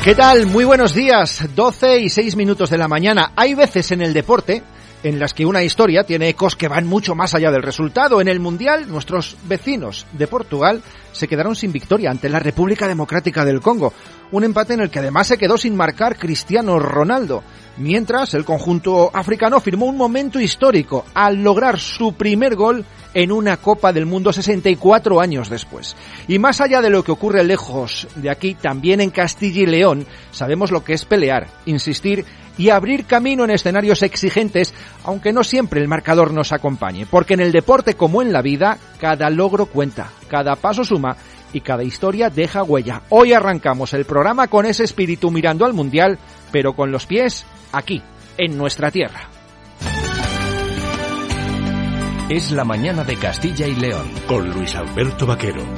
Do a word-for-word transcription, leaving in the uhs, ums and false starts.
¿Qué tal? Muy buenos días, doce y seis minutos de la mañana. Hay veces en el deporte en las que una historia tiene ecos que van mucho más allá del resultado. En el Mundial, nuestros vecinos de Portugal se quedaron sin victoria ante la República Democrática del Congo. Un empate en el que además se quedó sin marcar Cristiano Ronaldo. Mientras, el conjunto africano firmó un momento histórico al lograr su primer gol en una Copa del Mundo sesenta y cuatro años después. Y más allá de lo que ocurre lejos de aquí, también en Castilla y León sabemos lo que es pelear, insistir y abrir camino en escenarios exigentes, aunque no siempre el marcador nos acompañe. Porque en el deporte, como en la vida, cada logro cuenta, cada paso suma y cada historia deja huella. Hoy arrancamos el programa con ese espíritu mirando al Mundial, pero con los pies aquí, en nuestra tierra. Es la mañana de Castilla y León, con Luis Alberto Vaquero.